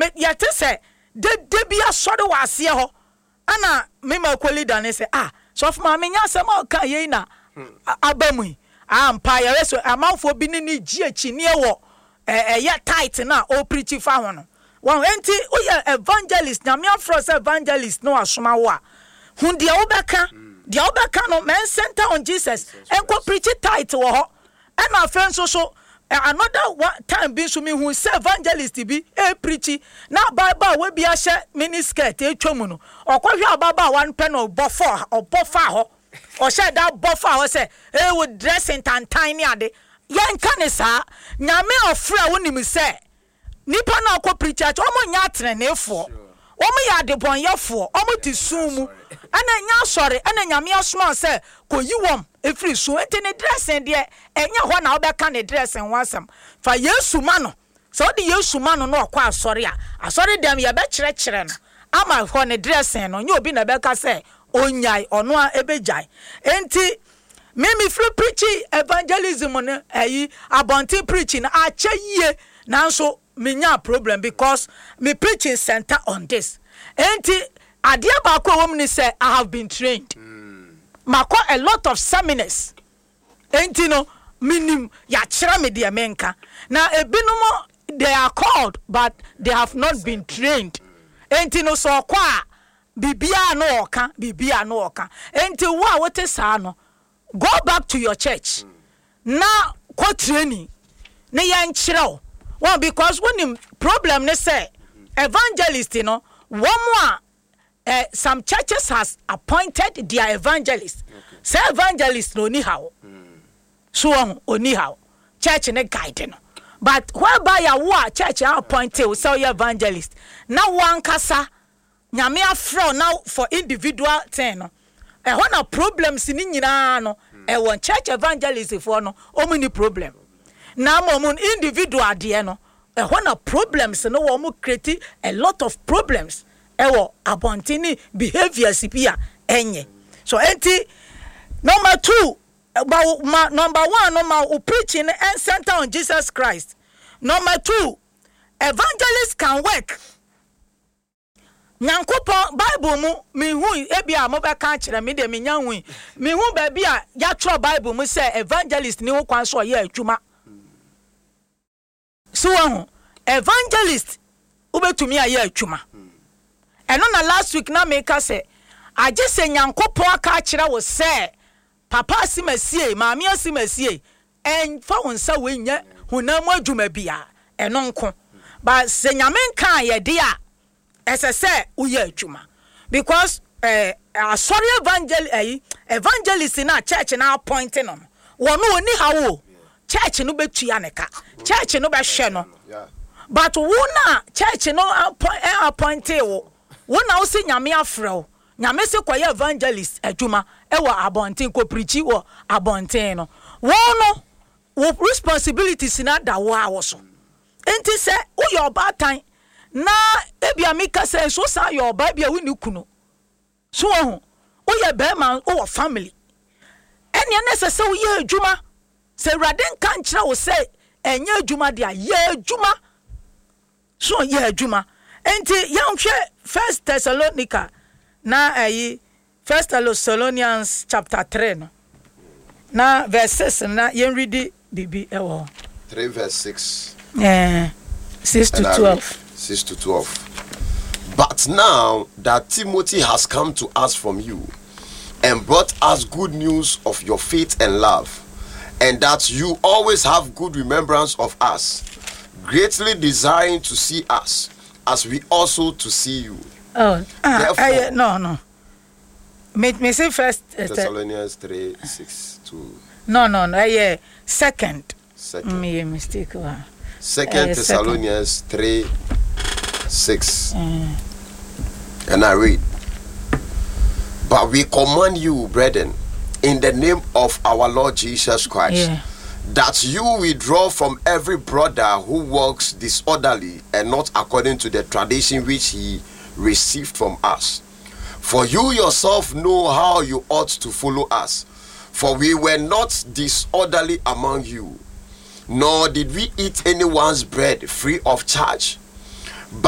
me yete say de bia sɔre wɔ aseɛ hɔ ana me ma ko leader ne say so of ma me nya asɛm a ka yei na abamu ampa yɛ so amanfo bi ne gi achi ne wɔ ɛyɛ tight na o preach fa ho no wɔn enti o yɛ evangelist na me afro say evangelist no asoma wo a hu de obeka no men center on Jesus enko preach tight wɔ hɔ ɛna afɛn so another one time bi so me hu say evangelist bi preach na bible we bi ahye mini skirt etwam no okwahwe ababa one pen obofa ho o she da bofa ho say we dressing tantine ade yenka ne saa nyame ofra wonim say nipa na akọ preach at omo nya atrenefo omo ya adebonyefo omo ti sumu ana nya sori ana nyame asoma say koyi wom efiri so enti ne dressing de enya ho na obeka ne dressing wasam fa Yesu ma no so de Yesu ma no no akọ asori dem ye be kire no ama ho ne dressing no nya obi na beka say onyai ono a ebejai enti me free preaching evangelism no abonti preaching ache yie nanso menya problem because me preaching center on this enti adia ba ko wom ni say I have been trained mako a lot of seminars enti no minim ya kira me de menka na ebinom they are called but they have not been trained enti no so kwa bibia no oka enti wo wote saa no go back to your church na ko training na yan kira well, because when the problem they say evangelist, some churches has appointed their evangelist. Okay. Say evangelist no ni how. So oni how. Church ne guide no. But whereby ya church appointed say evangelist. Now one kasa nyame afro now for individual thing no. When a problems ni nyina no one church evangelist for no omni problem. Na momun individual de no when a problems no wo create a lot of problems abontini behaviors bia enye so enti number 2 number 1 no preaching and center on Jesus Christ. Number 2, evangelists can work. Nyankopon Bible mu me hu ebia mo be ka kire me de me nya hu me hu ba bia ya tro Bible mu say evangelist ni ho kwan so ye adwuma so evangelist ubetumi aye adwuma eno na last week na me ka say age se Nyankopon aka kire wo say papa asimasie maami asimasie en fa wonsa we nya hunam adwuma bia eno nko ba se nyame kan ye de a SSA uye adwuma because sorry evangelist na church na appointing no wono oni hawo church no betua neka church no be hwe no but wona church no appointing wona wo se nyame afrɛ nyame se koye evangelist adwuma ewa abonten ko preach wo abonten no wono wo responsibilities na da wo awoso enti se uye obatan na ebia mika say so sa your bibia we ni kunu so ho o ye be man o family ene na se wo ye adwuma se raden kan kira wo say enye adwuma dia ye adwuma so ye adwuma enti yanhwe 1 Thessalonica na 1 Thessalonians chapter 3 no na verse 6 na yen read bibi ewo 3 verse 6 6 to 12 6 to 12. But now that Timothy has come to us from you and brought us good news of your faith and love, and that you always have good remembrance of us, greatly desiring to see us, as we also to see you. Therefore, no. Me say first Thessalonians 3 6 to no. Second. Me mistake. 2 Thessalonians 3 6 and I read, but we command you, brethren, in the name of our Lord Jesus Christ, that you withdraw from every brother who walks disorderly and not according to the tradition which he received from us. For you yourself know how you ought to follow us, for we were not disorderly among you, nor did we eat anyone's bread free of charge.